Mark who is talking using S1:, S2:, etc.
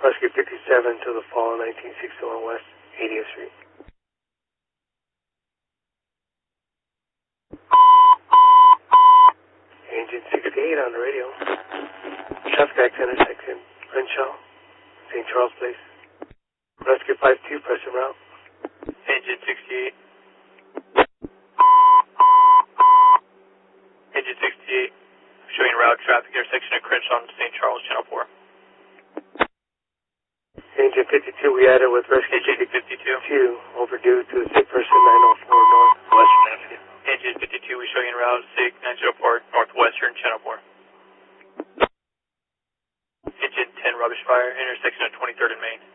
S1: Rescue 57 to the fall 1961 West 80th Street. Engine 68 on the radio. Traffic accident intersection, Crenshaw, St. Charles Place. Rescue 52, press en route.
S2: Engine 68. Engine 68, showing route traffic intersection at Crenshaw and St. Charles, Channel 4.
S1: Engine 52, we added with Rescue
S2: Engine 52.
S1: overdue to the sick person 904 North Western Avenue.
S2: Engine 52, we showing route SIG 904 Northwestern, Channel 4. Engine 10, rubbish fire, intersection of 23rd and Main.